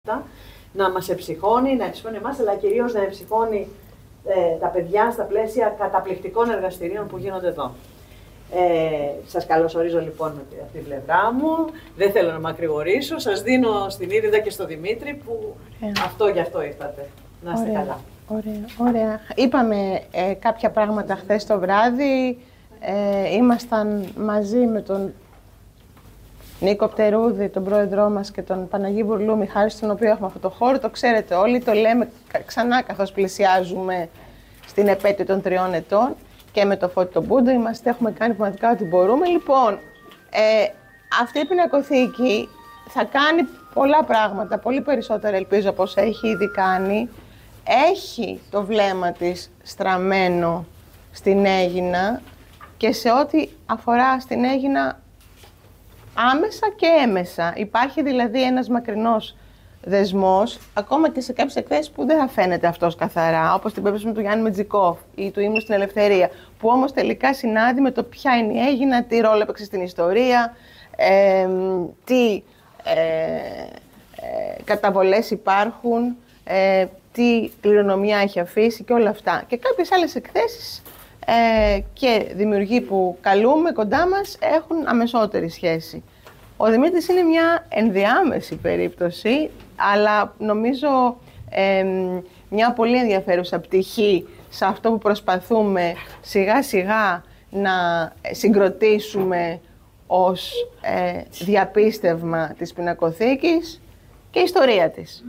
να μας εψυχώνει, να εψυχώνει εμάς, αλλά κυρίως να εψυχώνει τα παιδιά στα πλαίσια καταπληκτικών εργαστηρίων που γίνονται εδώ. Σας καλωσορίζω λοιπόν από την πλευρά μου, δεν θέλω να μακρηγορήσω, σας δίνω στην Ήριδα και στο Δημήτρη που αυτό γι' αυτό ήρθατε. Να είστε καλά. Ωραία. Είπαμε κάποια πράγματα χθες το βράδυ, ήμασταν μαζί με τον Νίκο Πτερούδη, τον πρόεδρό μας, και τον Παναγί Μπουρλούμη, χάρη στον οποίο έχουμε αυτό το χώρο. Το ξέρετε όλοι, το λέμε ξανά καθώς πλησιάζουμε στην επέτειο των 3 ετών. Και με το Φώτη τον Μπούντο έχουμε κάνει πραγματικά ό,τι μπορούμε. Λοιπόν, αυτή η πινακοθήκη θα κάνει πολλά πράγματα, πολύ περισσότερα ελπίζω από όσα έχει ήδη κάνει. Έχει το βλέμμα της στραμμένο στην Αίγινα και σε ό,τι αφορά στην Αίγινα άμεσα και έμεσα. Υπάρχει δηλαδή ένας μακρινός δεσμός, ακόμα και σε κάποιες εκθέσεις που δεν θα φαίνεται αυτός καθαρά, όπως την περίπτωση του Γιάννη Μετζικόφ ή του Ύμνου στην Ελευθερία, που όμως τελικά συνάδει με το ποια είναι η Αίγινα, τι ρόλο έπαιξε στην ιστορία, τι καταβολές υπάρχουν, τι κληρονομιά έχει αφήσει και όλα αυτά. Και κάποιες άλλες εκθέσεις και δημιουργοί που καλούμε κοντά μας έχουν αμεσότερη σχέση. Ο Δημήτρης είναι μια ενδιάμεση περίπτωση, αλλά νομίζω μια πολύ ενδιαφέρουσα πτυχή σε αυτό που προσπαθούμε σιγά σιγά να συγκροτήσουμε ως διαπίστευμα της πινακοθήκης και ιστορία της.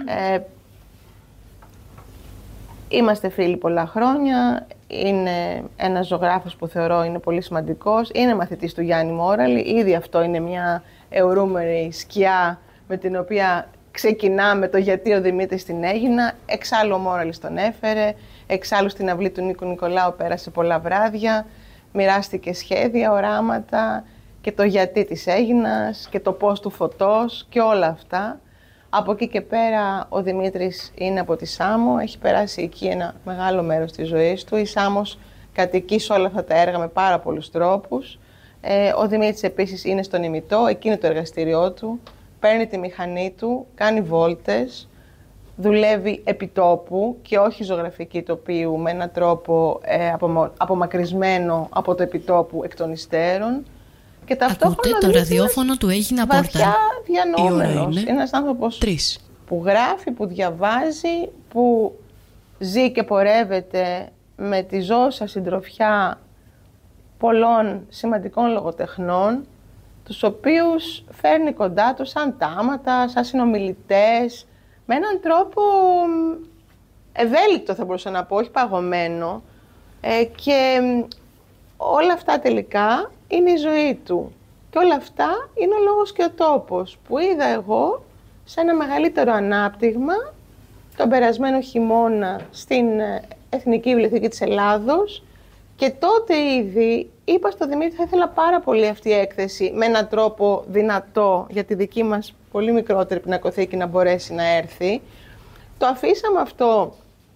Είμαστε φίλοι πολλά χρόνια, είναι ένας ζωγράφος που θεωρώ είναι πολύ σημαντικός, είναι μαθητής του Γιάννη Μόραλη, ήδη αυτό είναι μια αιωρούμενη σκιά με την οποία ξεκινάμε το γιατί ο Δημήτρης την Αίγινα. Εξάλλου ο Μόραλης τον έφερε, εξάλλου στην αυλή του Νίκου Νικολάου πέρασε πολλά βράδια, μοιράστηκε σχέδια, οράματα και το γιατί της Αίγινας και το πώς του φωτός και όλα αυτά. Από εκεί και πέρα ο Δημήτρης είναι από τη Σάμο, έχει περάσει εκεί ένα μεγάλο μέρος της ζωής του. Η Σάμος κατοικεί σε όλα αυτά τα έργα με πάρα πολλούς τρόπους. Ο Δημήτρης επίσης είναι στον ημιτό, εκεί είναι το εργαστήριό του, παίρνει τη μηχανή του, κάνει βόλτες, δουλεύει επιτόπου και όχι ζωγραφική τοπίου με έναν τρόπο απομακρυσμένο από το επιτόπου εκ των υστέρων. Και ακούτε το ραδιόφωνο του Αίγινα Πόρτα. Βαθιά διανοούμενος. Είναι ένας άνθρωπος που γράφει, που διαβάζει, που ζει και πορεύεται με τη ζώσα συντροφιά πολλών σημαντικών λογοτεχνών, τους οποίους φέρνει κοντά του σαν τάματα, σαν συνομιλητές, με έναν τρόπο ευέλικτο θα μπορούσα να πω, όχι παγωμένο. Και όλα αυτά τελικά είναι η ζωή του. Και όλα αυτά είναι ο λόγος και ο τόπος που είδα εγώ σε ένα μεγαλύτερο ανάπτυγμα τον περασμένο χειμώνα στην Εθνική Βιβλιοθήκη της Ελλάδος, και τότε ήδη είπα στο Δημήτρη θα ήθελα πάρα πολύ αυτή η έκθεση με έναν τρόπο δυνατό για τη δική μας πολύ μικρότερη πινακοθήκη να μπορέσει να έρθει. Το αφήσαμε αυτό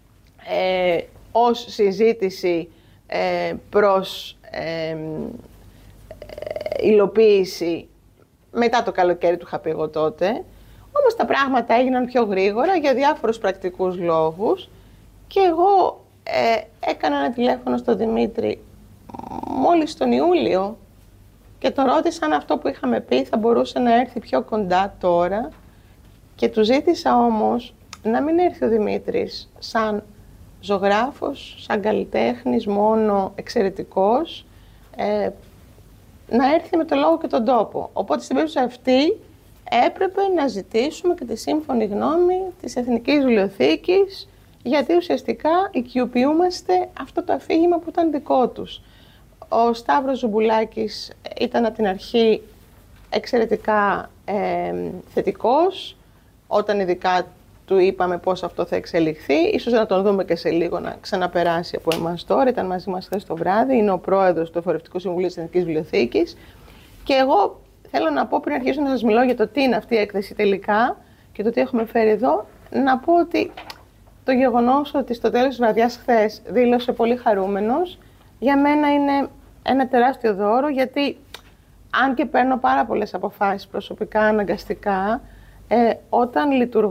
ως συζήτηση προς υλοποίηση μετά το καλοκαίρι του είχα πει εγώ τότε, όμως τα πράγματα έγιναν πιο γρήγορα για διάφορους πρακτικούς λόγους και εγώ έκανα ένα τηλέφωνο στον Δημήτρη μόλις τον Ιούλιο και τον ρώτησα αν αυτό που είχαμε πει θα μπορούσε να έρθει πιο κοντά τώρα, και του ζήτησα όμως να μην έρθει ο Δημήτρης σαν ζωγράφος, σαν καλλιτέχνης μόνο εξαιρετικός, να έρθει με το λόγο και τον τόπο. Οπότε στην περίπτωση αυτή έπρεπε να ζητήσουμε και τη σύμφωνη γνώμη της Εθνικής Βιβλιοθήκης, γιατί ουσιαστικά οικειοποιούμαστε αυτό το αφήγημα που ήταν δικό τους. Ο Σταύρος Ζουμπουλάκης ήταν από την αρχή εξαιρετικά θετικός, όταν ειδικά του είπαμε πώς αυτό θα εξελιχθεί. Ίσως να τον δούμε και σε λίγο να ξαναπεράσει από εμάς τώρα. Ήταν μαζί μας χθες το βράδυ. Είναι ο πρόεδρος του Εφορευτικού Συμβουλίου της Εθνικής Βιβλιοθήκης. Και εγώ θέλω να πω, πριν αρχίσω να σας μιλώ για το τι είναι αυτή η έκθεση τελικά και το τι έχουμε φέρει εδώ, να πω ότι το γεγονός ότι στο τέλος της βραδιάς χθες δήλωσε πολύ χαρούμενος, για μένα είναι ένα τεράστιο δώρο, γιατί αν και παίρνω πάρα πολλές αποφάσεις προσωπικά, αναγκαστικά, όταν λειτουργώ